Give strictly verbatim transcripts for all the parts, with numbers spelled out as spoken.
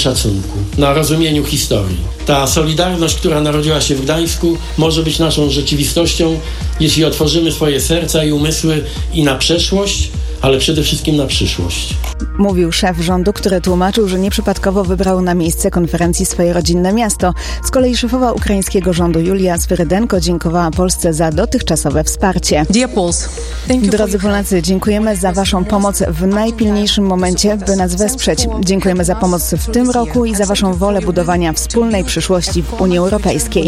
szacunku, na rozumieniu historii. Ta solidarność, która narodziła się w Gdańsku, może być naszą rzeczywistością, jeśli otworzymy swoje serca i umysły i na przeszłość, ale przede wszystkim na przyszłość. Mówił szef rządu, który tłumaczył, że nieprzypadkowo wybrał na miejsce konferencji swoje rodzinne miasto. Z kolei szefowa ukraińskiego rządu Julia Swyrydenko dziękowała Polsce za dotychczasowe wsparcie. Drodzy Polacy, dziękujemy za waszą pomoc w najpilniejszym momencie, by nas wesprzeć. Dziękujemy za pomoc w tym roku i za waszą wolę budowania wspólnej przyszłości w Unii Europejskiej.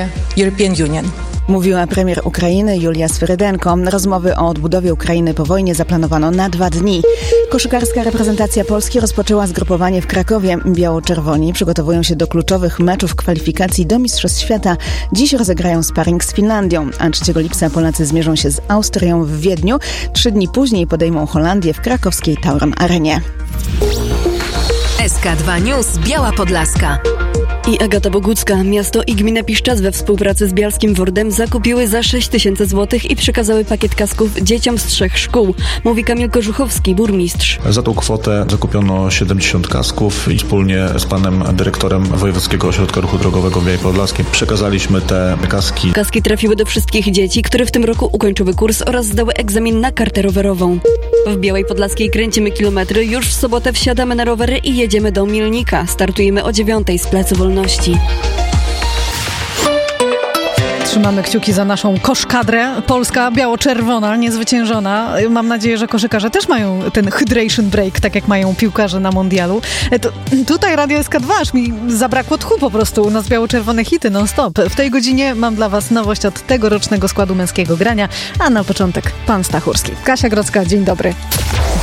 Mówiła premier Ukrainy Julia Swyrydenko. Rozmowy o odbudowie Ukrainy po wojnie zaplanowano na dwa dni. Koszykarska reprezentacja Polski rozpoczęła zgrupowanie w Krakowie. Biało-czerwoni przygotowują się do kluczowych meczów kwalifikacji do Mistrzostw Świata. Dziś rozegrają sparring z Finlandią, a trzeciego lipca Polacy zmierzą się z Austrią w Wiedniu. Trzy dni później podejmą Holandię w krakowskiej Tauron Arenie. S K dwa News Biała Podlaska. I Agata Bogucka. Miasto i gmina Piszczat we współpracy z Bialskim Wordem zakupiły za sześć tysięcy złotych i przekazały pakiet kasków dzieciom z trzech szkół. Mówi Kamil Korzuchowski, burmistrz. Za tą kwotę zakupiono siedemdziesiąt kasków i wspólnie z panem dyrektorem Wojewódzkiego Ośrodka Ruchu Drogowego w Białej Podlaskiej przekazaliśmy te kaski. Kaski trafiły do wszystkich dzieci, które w tym roku ukończyły kurs oraz zdały egzamin na kartę rowerową. W Białej Podlaskiej kręcimy kilometry. Już w sobotę wsiadamy na rowery i jedziemy do Mielnika. Startujemy o dziewiątej z Placu Wolności. Trzymamy kciuki za naszą koszkadrę. Polska biało-czerwona, niezwyciężona. Mam nadzieję, że koszykarze też mają ten hydration break, tak jak mają piłkarze na mundialu. To, tutaj Radio S K dwa, aż mi zabrakło tchu po prostu. U nas biało-czerwone hity non-stop. W tej godzinie mam dla was nowość od tegorocznego składu męskiego grania, a na początek pan Stachurski. Kasia Grodzka, dzień dobry.